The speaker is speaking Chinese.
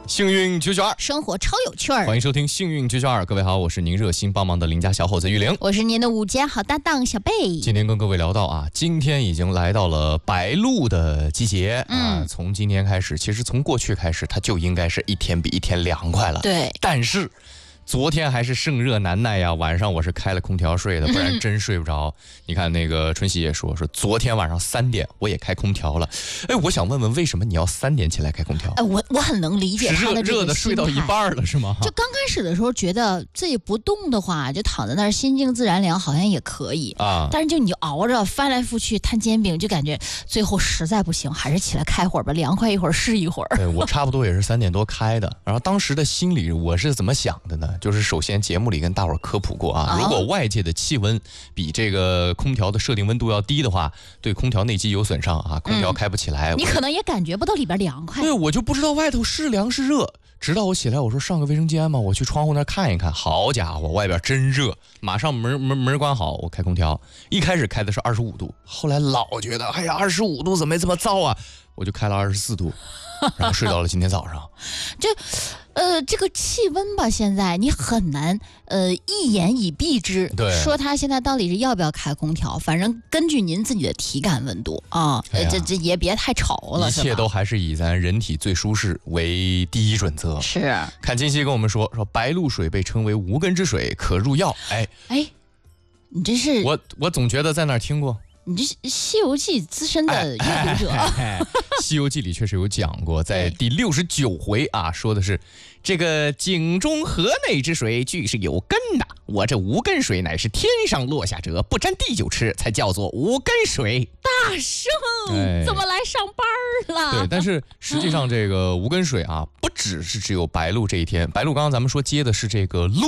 幸运992， 生活超有趣儿。 欢迎收听幸运992，各位好，我是您热心帮忙的邻家小伙子玉玲， 我是您的午间好搭档小贝。 今天跟各位聊到啊，今天已经来到了白露的季节啊，从今天开始，其实从过去开始，它就应该是一天比一天凉快了。 对， 但是昨天还是盛热难耐呀，晚上我是开了空调睡的，不然真睡不着。你看那个春熙也说昨天晚上3点我也开空调了。哎，我想问问，为什么你要3点起来开空调？ 我很能理解他的这个热的睡到一半了是吗？ 就刚开始的时候觉得自己不动的话，就躺在那儿心静自然凉，好像也可以啊。但是就你熬着翻来覆去摊煎饼，就感觉最后实在不行，还是起来开会儿吧，凉快一会儿是一会儿。 对，我差不多也是3点多开的。然后当时的心里我是怎么想的呢？就是首先节目里跟大伙儿科普过啊，如果外界的气温比这个空调的设定温度要低的话，对空调内机有损伤啊，空调开不起来。 你可能也感觉不到里边凉快。 对，我就不知道外头是凉是热，直到我起来，我说上个卫生间嘛，我去窗户那看一看，好家伙，外边真热，马上门关好，我开空调，一开始开的是25度，后来老觉得哎呀25度怎么这么燥啊，我就开了24度，然后睡到了今天早上。 这个气温吧，现在你很难一言以蔽之， 对， 说它现在到底是要不要开空调，反正根据您自己的体感温度啊，这也别太潮了， 一切都还是以咱人体最舒适为第一准则。 是， 看金熙跟我们说白露水被称为无根之水，可入药。哎， 你这是我总觉得在哪儿听过。 你这是《西游记》资深的阅读者， 《西游记》里确实有讲过，在第69回啊，说的是这个井中河内之水俱是有根的，我这无根水乃是天上落下者，不沾地就吃，才叫做无根水。 大圣怎么来上班了？ 对，但是实际上这个无根水啊，不只有白露这一天，白露刚刚咱们说接的是这个露